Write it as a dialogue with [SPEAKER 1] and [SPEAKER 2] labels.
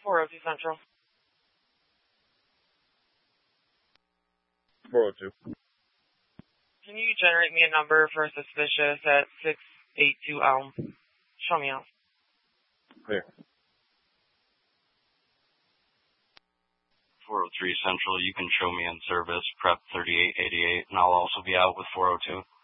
[SPEAKER 1] 402 Central.
[SPEAKER 2] 402.
[SPEAKER 1] Can you generate me a number for suspicious at 682 Elm? Show me out.
[SPEAKER 2] Here.
[SPEAKER 3] 403 Central, you can show me in service, prep 3888, and I'll also be out with 402.